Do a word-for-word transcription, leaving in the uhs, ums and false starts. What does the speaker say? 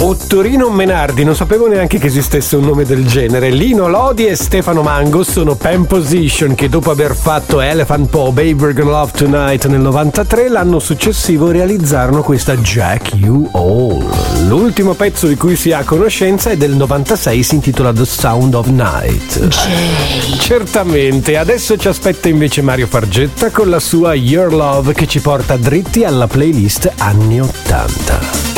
Ottorino Menardi, non sapevo neanche che esistesse un nome del genere. Lino Lodi e Stefano Mango sono Pen Position, che dopo aver fatto Elephant Paw, Baby We're Gonna Love Tonight nel novantatré, l'anno successivo realizzarono questa Jack You All. L'ultimo pezzo di cui si ha conoscenza è del novantasei, si intitola The Sound of Night. Jay. Certamente, adesso ci aspetta invece Mario Fargetta con la sua Your Love, che ci porta dritti alla playlist anni ottanta.